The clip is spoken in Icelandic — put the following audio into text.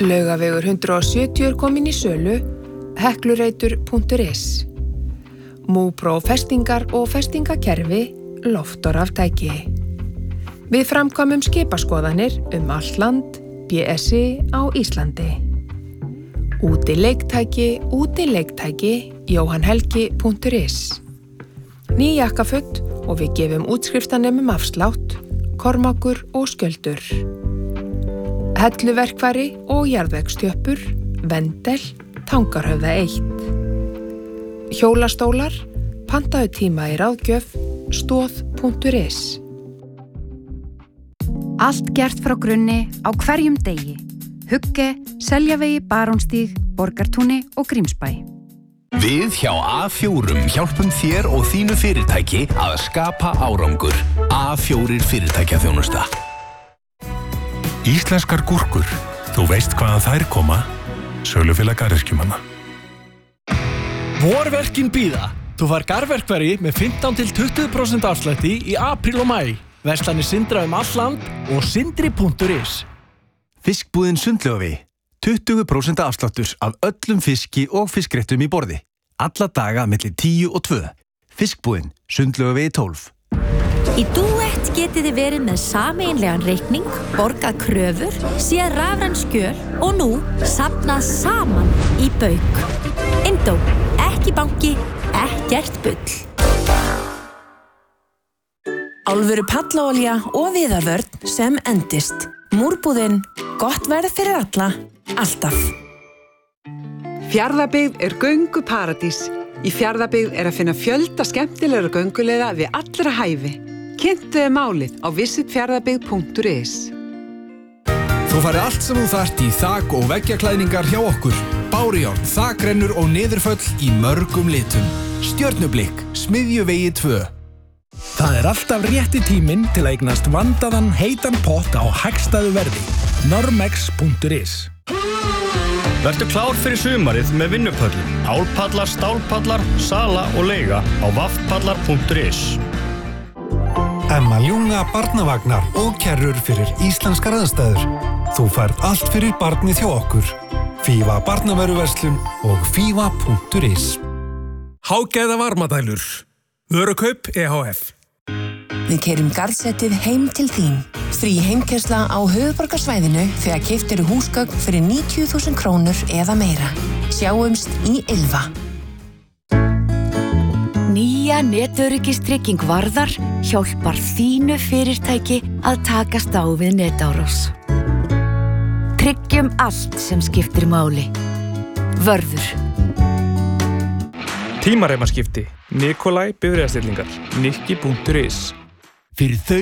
Laugavegur 170 komin í sölu, heklureitur.is. Múpró festingar og festingakerfi, loft og raftæki. Við framkvæmum skipaskoðanir allt land, BSI á Íslandi. Útileiktæki, jóhannhelgi.is. Ný jakkafutt og við gefum útskriftanemum afslátt, Kormákur og Skjöldur. Helluverkfæri og jarðvegstjöppur, Vendel, Tangarhöfða 1. Hjólastólar, pantaðu tíma í ráðgjöf, stoð.is. Allt gert frá grunni á hverjum degi. Hugge, Seljavegi, Barónstíg, Borgartúni og Grímsbæ. Við hjá A4 hjálpum þér og þínu fyrirtæki að skapa árangur. A4 fyrirtækjaþjónusta. Íslenskar gúrkur. Þú veist hvaðan þær koma. Sölufélag garðyrkjumanna. Vorverkin bíða. Þú fær garðverkfæri með 15-20% afslætti í apríl og maí. Verslanir Sindra all land og sindri.is. Fiskbúðin Sundlaugavegi. 20% afsláttur af öllum fiski og fiskréttum í borði. Alla daga milli 10 og 2. Fiskbúðin Sundlaugavegi 12. Í Duett getið þið verið með sameiginlegan reikning, borgað kröfur, séð rafræn skjöl og nú safnað saman í bauk. Indó, ekki banki, ekkert bull. Alvöru pallaolía og viðarvörn sem endist. Múrbúðin, gott verð fyrir alla, alltaf. Fjarðabyggð gönguparadís. Í Fjarðabyggð að finna fjölda skemmtilegra gönguleiða við allra hæfi. Kynntu málið á visitfjarðabyggð.is. Þú færð allt sem þú þarft í þak- og veggjaklæðningar hjá okkur. Bárujárn, þakrennur og niðurföll í mörgum litum. Stjörnublikk, Smiðjuvegi 2. Það alltaf rétti tíminn til að eignast vandaðan heitan pott á hagstæðu verði. normex.is. Vertu klár fyrir sumarið með vinnupöllum. Álpallar, stálpallar, sala og leiga á vaffpallar.is. Emma Ljunga barnavagnar og kerrur fyrir íslenskar aðstæður. Þú færð allt fyrir barnið hjá okkur. Fífa barnavöruverslun og fífa.is. Hágæða varmadælur. Vörukaup EHF. Við keyrum garðsetið heim til þín. Frí heimkeyrsla á höfuðborgarsvæðinu þegar keypt húsgögn fyrir 90.000 krónur eða meira. Sjáumst í Ylva. Nýja netöryggistrygging Varðar hjálpar þínu fyrirtæki að takast á við netárás. Tryggjum allt sem skiptir máli. Vörður. Tímareimaskipti. Nikolai bifreiðastillingar. Nikki.is. Fyrir þau